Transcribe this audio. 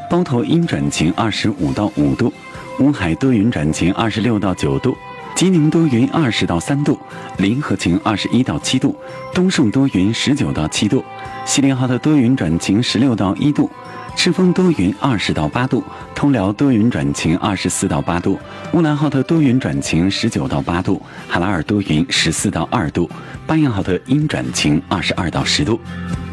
包头阴转晴25到5度，乌海多云转晴26到9度，吉宁多云20到3度，临河晴21到7度，东胜多云19到7度，锡林浩特多云转晴16到1度，赤峰多云20到8度，通辽多云转晴24到8度，乌兰浩特多云转晴19到8度，海拉尔多云14到2度，巴彦浩特阴转晴22到10度。